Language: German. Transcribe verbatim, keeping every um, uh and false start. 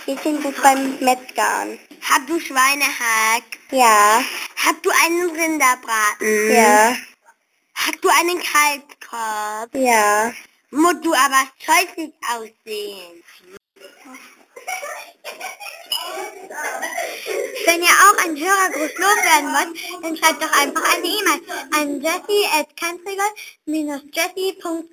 Hähnchen gut beim Metzgern. Hast du Schweinehack? Ja. Hast du einen Rinderbraten? Ja. Hast du einen Kalbskopf? Ja. Musst du aber scheußlich aussehen. Wenn ihr auch einen Hörergruß loswerden wollt, dann schreibt doch einfach eine E-Mail an jessie at jessie punkt